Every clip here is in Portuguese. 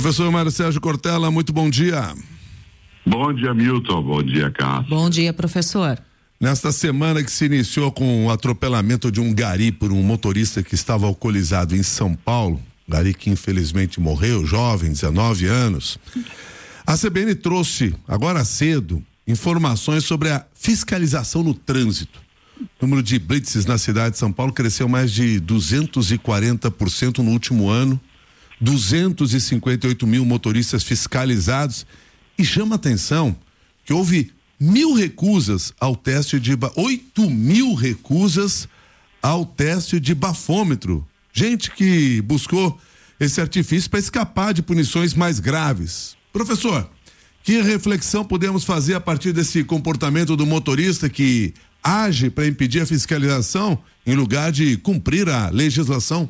Professor Mário Sérgio Cortella, muito bom dia. Bom dia, Milton. Bom dia, Cássio. Bom dia, professor. Nesta semana que se iniciou com o atropelamento de um gari por um motorista que estava alcoolizado em São Paulo, gari que infelizmente morreu, jovem, 19 anos, a CBN trouxe, agora cedo, informações sobre a fiscalização no trânsito. O número de blitzes na cidade de São Paulo cresceu mais de 240% no último ano, 258 mil motoristas fiscalizados, e chama atenção que houve 1.000 recusas ao teste de 8.000 recusas ao teste de bafômetro. Gente que buscou esse artifício para escapar de punições mais graves. Professor, que reflexão podemos fazer a partir desse comportamento do motorista que age para impedir a fiscalização em lugar de cumprir a legislação?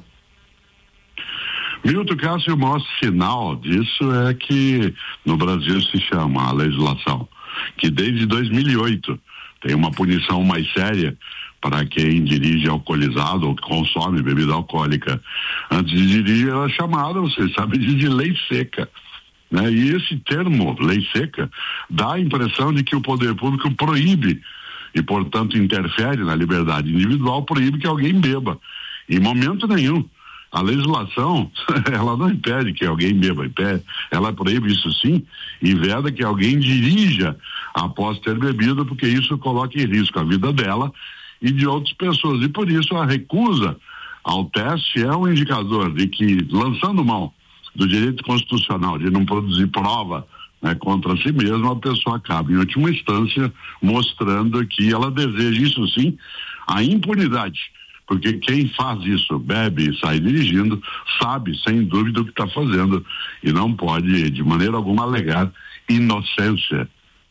Milton, Cássio, o maior sinal disso é que no Brasil se chama a legislação, que desde 2008 tem uma punição mais séria para quem dirige alcoolizado ou consome bebida alcoólica. Antes de dirigir era chamada, você sabe, de lei seca, né? E esse termo, lei seca, dá a impressão de que o poder público proíbe e, portanto, interfere na liberdade individual, proíbe que alguém beba. Em momento nenhum. A legislação, ela não impede que alguém beba, ela proíbe isso sim, e veda que alguém dirija após ter bebido, porque isso coloca em risco a vida dela e de outras pessoas. E por isso a recusa ao teste é um indicador de que, lançando mão do direito constitucional de não produzir prova, né, contra si mesma, a pessoa acaba, em última instância, mostrando que ela deseja, isso sim, a impunidade. Porque quem faz isso, bebe e sai dirigindo, sabe sem dúvida o que está fazendo e não pode de maneira alguma alegar inocência.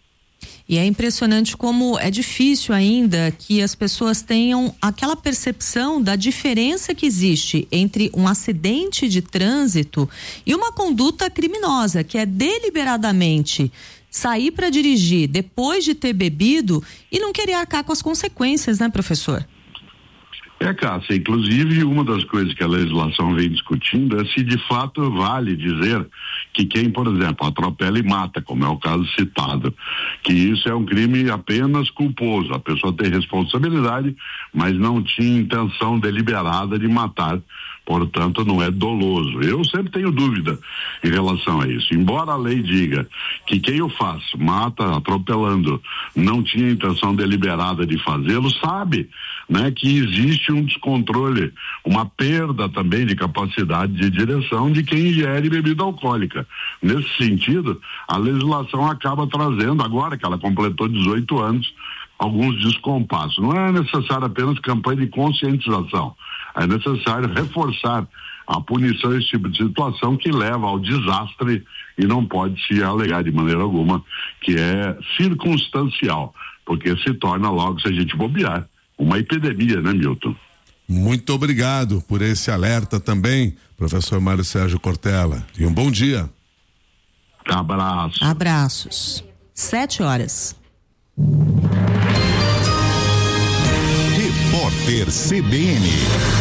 E é impressionante como é difícil ainda que as pessoas tenham aquela percepção da diferença que existe entre um acidente de trânsito e uma conduta criminosa, que é deliberadamente sair para dirigir depois de ter bebido e não querer arcar com as consequências, né, professor? Cássia, inclusive uma das coisas que a legislação vem discutindo é se de fato vale dizer que quem, por exemplo, atropela e mata, como é o caso citado, que isso é um crime apenas culposo, a pessoa tem responsabilidade, mas não tinha intenção deliberada de matar, portanto não é doloso. Eu sempre tenho dúvida em relação a isso, embora a lei diga que quem o faz, mata atropelando, não tinha intenção deliberada de fazê-lo, sabe, né, que existe um descontrole, uma perda também de capacidade de direção de quem ingere bebida alcoólica. Nesse sentido, a legislação acaba trazendo, agora que ela completou 18 anos, alguns descompassos. Não é necessário apenas campanha de conscientização, é necessário reforçar a punição a esse tipo de situação que leva ao desastre e não pode se alegar de maneira alguma que é circunstancial, porque se torna logo, se a gente bobear, uma epidemia, né, Milton? Muito obrigado por esse alerta também, professor Mário Sérgio Cortella. E um bom dia. Abraço. Abraços. 7 horas. Repórter CBN.